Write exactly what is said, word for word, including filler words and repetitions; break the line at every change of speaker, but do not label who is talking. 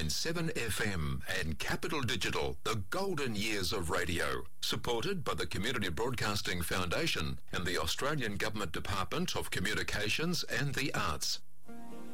point seven F M and Capital Digital, the golden years of radio. Supported by the Community Broadcasting Foundation and the Australian Government Department of Communications and the Arts.